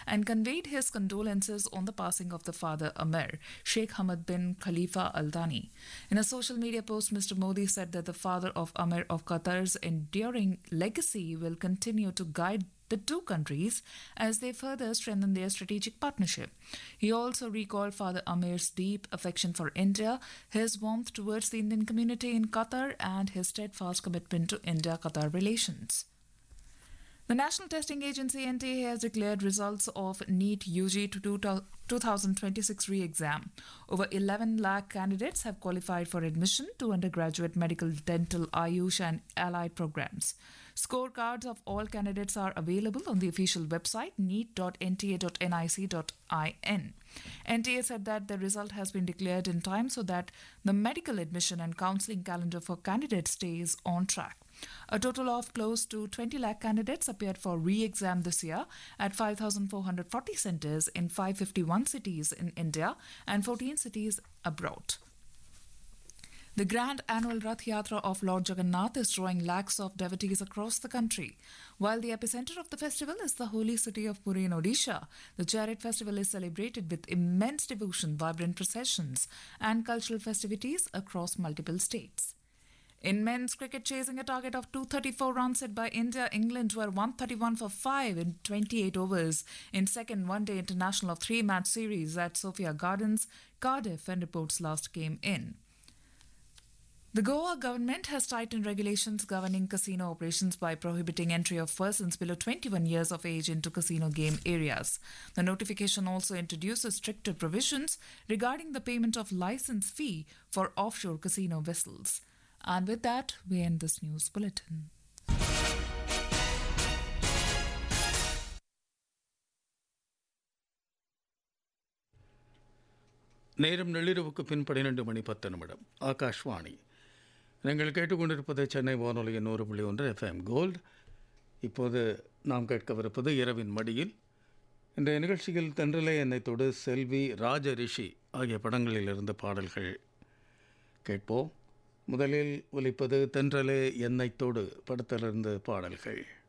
and conveyed his condolences on the passing of the father Amir, Sheikh Hamad bin Khalifa Al Thani. In a social media post, Mr. Modi said that the father of Amir of Qatar's enduring legacy will continue to guide the two countries as they further strengthen their strategic partnership. He also recalled Father Amir's deep affection for India, his warmth towards the Indian community in Qatar, and his steadfast commitment to India-Qatar relations. The National Testing Agency NTA has declared results of NEET UG 2026 re-exam. Over 11 lakh candidates have qualified for admission to undergraduate medical, dental, Ayush and allied programs. Scorecards of all candidates are available on the official website neet.nta.nic.in. NTA said that the result has been declared in time so that the medical admission and counselling calendar for candidates stays on track. A total of close to 20 lakh candidates appeared for re-exam this year at 5,440 centres in 551 cities in India and 14 cities abroad. The grand annual Rath Yatra of Lord Jagannath is drawing lakhs of devotees across the country. While the epicenter of the festival is the holy city of Puri in Odisha, the chariot festival is celebrated with immense devotion, vibrant processions and cultural festivities across multiple states. In men's cricket, chasing a target of 234 runs set by India, England were 131 for 5 in 28 overs in second one-day international of three-match series at Sophia Gardens, Cardiff, when reports last came in. The Goa government has tightened regulations governing casino operations by prohibiting entry of persons below 21 years of age into casino game areas. The notification also introduces stricter provisions regarding the payment of license fee for offshore casino vessels. And with that, we end this news bulletin. நேரம் நள்ளிரவுக்கு பின் 12 மணி 10 நிமிடம். ஆகாஷ்வாணி. நீங்கள் கேட்டுக்கொண்டிருப்பது சென்னை வானொலியின் 100.1 FM gold. இப்போது நாம் கேட்கவிருப்பது இரவின் மடியில். இன்றைய நிகழ்ச்சியில் தென்றலே என்னை தொடு, செல்வி, ராஜ ரிஷி ஆகிய படங்களில் இருந்த பாடல்கள் கேட்போம். முதலில் ஒலிப்பது தென்றலே என்னை தொடு படத்திலிருந்து பாடல்கள்.